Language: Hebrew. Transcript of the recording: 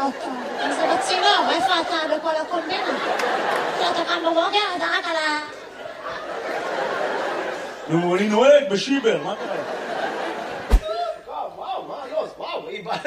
אותו. זה בצינור, איפה אתה בכל הקומבינה? אתה קם בבוקר, אתה רק על ה... נו, אני נוהג בשיבר, מה קרה? וואו, מה, לא, וואו,